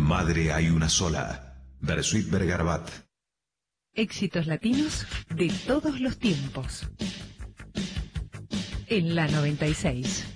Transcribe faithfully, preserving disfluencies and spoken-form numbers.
madre hay una sola. Bersuit Vergarabat. Éxitos latinos de todos los tiempos. En la noventa y seis.